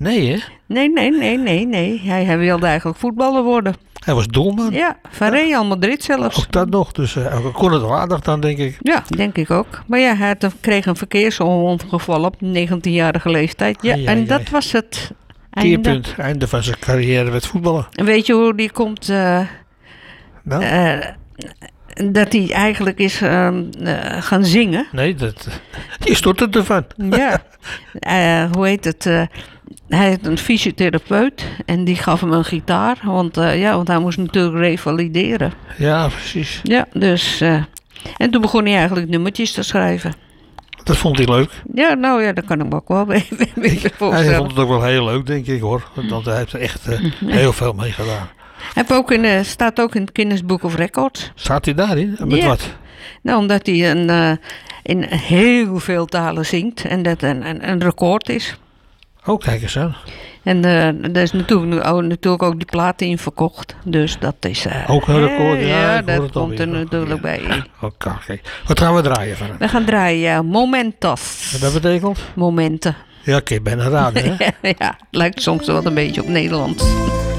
Nee, hè? Nee. Hij wilde eigenlijk voetballer worden. Hij was doelman. Ja, van Real Madrid zelfs. Ook dat nog, dus kon het wel aardig dan, denk ik. Ja, denk ik ook. Maar ja, hij kreeg een verkeersongeval op 19-jarige leeftijd. Ja, en dat was het einde. Keerpunt, einde van zijn carrière met voetballen. En weet je hoe die komt? Nou? Dat hij eigenlijk is gaan zingen. Nee, die stort ervan. Ja. Hoe heet het? Hij had een fysiotherapeut en die gaf hem een gitaar. Want hij moest natuurlijk revalideren. Ja, precies. Ja, dus... en toen begon hij eigenlijk nummertjes te schrijven. Dat vond hij leuk. Ja, nou ja, dat kan ik me ook wel een beetje voorstellen. Hij vond het ook wel heel leuk, denk ik hoor. Want hij heeft er echt heel veel mee gedaan. Hij staat ook in het Guinness Book of Records. Staat hij daarin? Met Ja. wat? Nou, omdat hij in heel veel talen zingt en dat een record is. Oh, kijk eens aan. En daar is natuurlijk ook die platen in verkocht. Dus dat is... Ook een record, ja. Ik hoor dat het komt er alweer. natuurlijk bij. Oké. Wat gaan we draaien van hem? We gaan draaien Momentas. Wat dat betekent? Momenten. Ja, kun je bijna raden, hè? Ja, het lijkt soms wel een beetje op Nederlands.